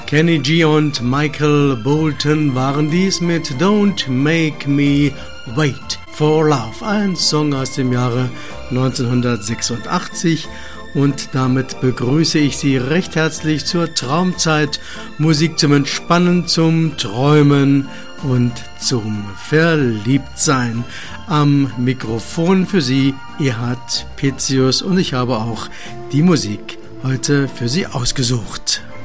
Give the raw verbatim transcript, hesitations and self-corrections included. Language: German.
Kenny G und Michael Bolton waren dies mit Don't Make Me Wait for Love, ein Song aus dem Jahre neunzehnhundertsechsundachtzig. Und damit begrüße ich Sie recht herzlich zur Traumzeit, Musik zum Entspannen, zum Träumen und zum Verliebtsein. Am Mikrofon für Sie Erhard Petzius und ich habe auch die Musik heute für Sie ausgesucht.